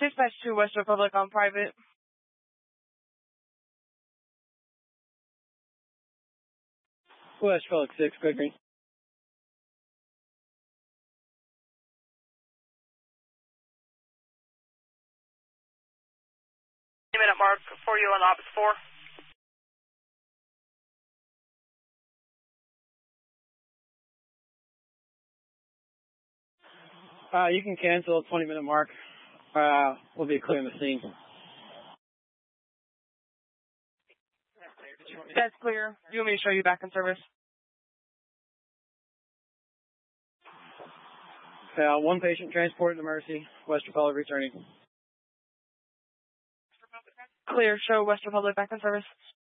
Dispatch to West Republic on private. West Republic 6, Gregory. 20-minute mark for you on Office 4. You can cancel a 20-minute mark. We'll be clearing the scene. That's clear. Do you want me to show you back in service? One patient transported to Mercy, West Republic returning. Clear. Show West Republic back in service.